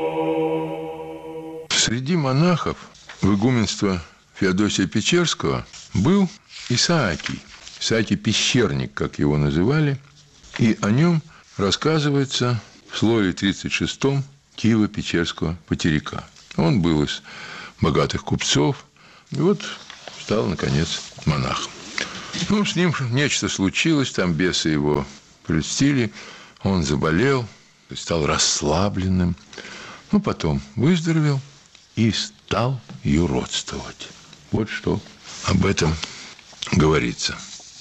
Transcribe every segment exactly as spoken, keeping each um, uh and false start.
Среди монахов в игуменство Феодосия Печерского был Исаакий, Исаакий Пещерник, как его называли, и о нем рассказывается в слове тридцать шестом Киево-Печерского потеряка. Он был из богатых купцов, и вот стал, наконец, монахом. Ну, с ним нечто случилось, там бесы его прельстили, он заболел, стал расслабленным, ну, потом выздоровел и стал юродствовать. Вот что об этом говорится.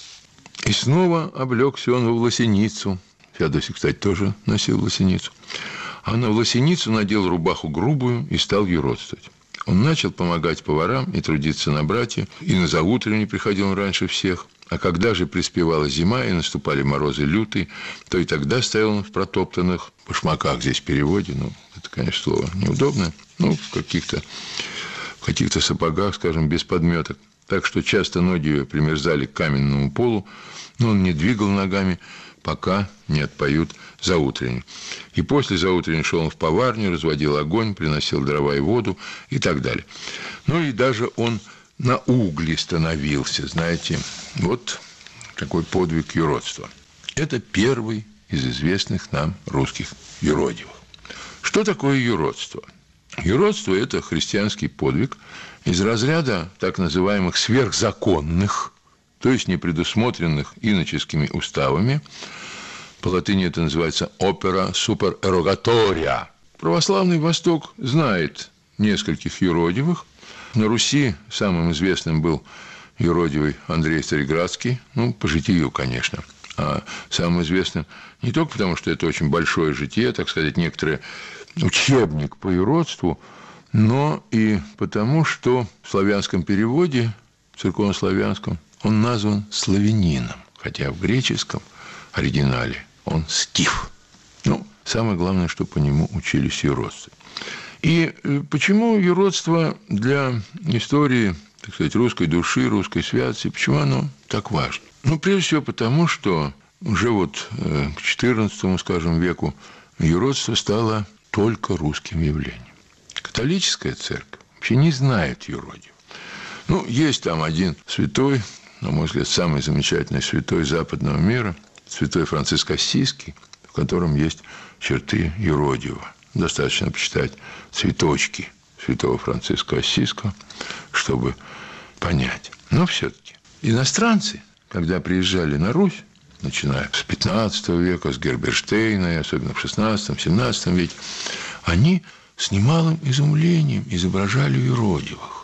И снова облегся он во власеницу. Феодосий, кстати, тоже носил власеницу. А на власеницу надел рубаху грубую и стал юродствовать. Он начал помогать поварам и трудиться на братья, и на заутренне приходил он раньше всех. А когда же приспевала зима и наступали морозы лютые, то и тогда стоял он в протоптанных башмаках, здесь в переводе, ну, это, конечно, слово неудобное, ну, в каких-то, в каких-то сапогах, скажем, без подметок. Так что часто ноги примерзали к каменному полу, но он не двигал ногами, пока не отпоют заутренне. И после заутренне шел он в поварню, разводил огонь, приносил дрова и воду и так далее. Ну и даже он на угли становился, знаете. Вот такой подвиг юродства. Это первый из известных нам русских юродивых. Что такое юродство? Юродство – это христианский подвиг из разряда так называемых сверхзаконных, то есть непредусмотренных иноческими уставами. По латыни это называется opera supererogatoria. Православный Восток знает нескольких юродивых. На Руси самым известным был юродивый Андрей Цареградский, ну, по житию, конечно. А самым известным не только потому, что это очень большое житие, так сказать, некоторый учебник по юродству, но и потому, что в славянском переводе, в церковнославянском, он назван славянином, хотя в греческом оригинале он скиф. Ну, самое главное, что по нему учились юродствовать. И почему юродство для истории, так сказать, русской души, русской святости, почему оно так важно? Ну, прежде всего потому, что уже вот к четырнадцатому, скажем, веку юродство стало только русским явлением. Католическая церковь вообще не знает юродив. Ну, есть там один святой, на мой взгляд, самый замечательный святой западного мира, святой Франциск Ассизский, в котором есть черты юродива. Достаточно почитать цветочки святого Франциска Ассизского, чтобы понять. Но все-таки иностранцы, когда приезжали на Русь, начиная с пятнадцатого века, с Герберштейна, и особенно в шестнадцатом-семнадцатом веке, они с немалым изумлением изображали юродивых,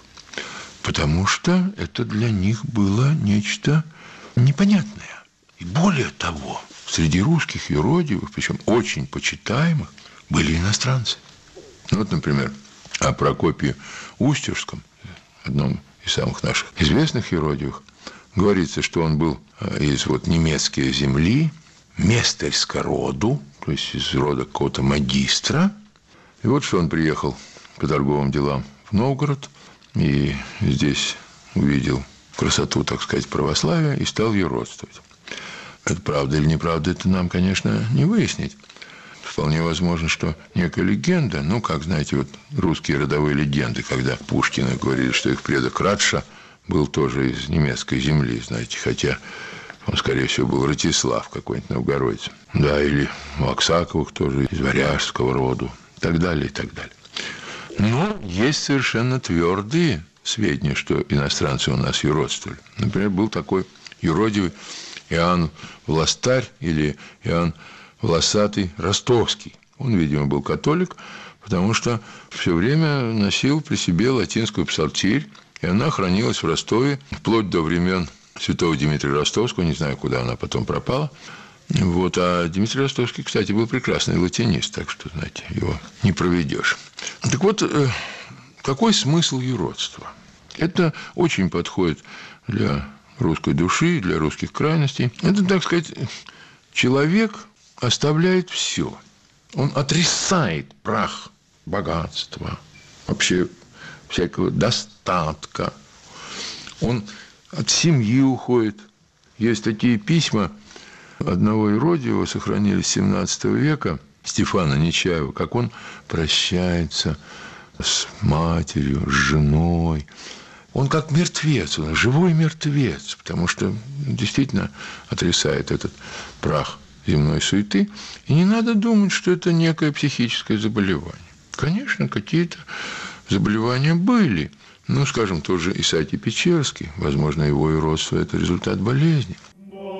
потому что это для них было нечто непонятное. И более того, среди русских юродивых, причем очень почитаемых, были иностранцы. Ну, вот, например, о Прокопии Устюжском, одном из самых наших известных юродивых, говорится, что он был из вот немецкой земли, местерска роду, то есть из рода какого-то магистра. И вот что он приехал по торговым делам в Новгород, и здесь увидел красоту, так сказать, православия и стал юродствовать. Это правда или неправда, это нам, конечно, не выяснить. Вполне возможно, что некая легенда, ну, как, знаете, вот русские родовые легенды, когда Пушкины говорили, что их предок Радша был тоже из немецкой земли, знаете, хотя он, скорее всего, был Ратислав какой-нибудь новгородец. Да, или у Аксаковых тоже из варяжского роду, и так далее, и так далее. Но есть совершенно твердые сведения, что иностранцы у нас юродствовали. Например, был такой юродивый Иоанн Властарь или Иоанн Волосатый Ростовский. Он, видимо, был католик, потому что все время носил при себе латинскую псалтирь, и она хранилась в Ростове вплоть до времен святого Дмитрия Ростовского, не знаю, куда она потом пропала. Вот. А Дмитрий Ростовский, кстати, был прекрасный латинист, так что, знаете, его не проведешь. Так вот, какой смысл юродства? Это очень подходит для русской души, для русских крайностей. Это, так сказать, человек оставляет все. Он отрицает прах богатства, вообще всякого достатка. Он от семьи уходит. Есть такие письма одного юродивого, сохранились с семнадцатого века. Стефана Нечаева, как он прощается с матерью, с женой. Он как мертвец, он живой мертвец, потому что действительно отрицает этот прах земной суеты. И не надо думать, что это некое психическое заболевание. Конечно, какие-то заболевания были. Ну, скажем, тоже Исааки Печерский. Возможно, его иродство – это результат болезни.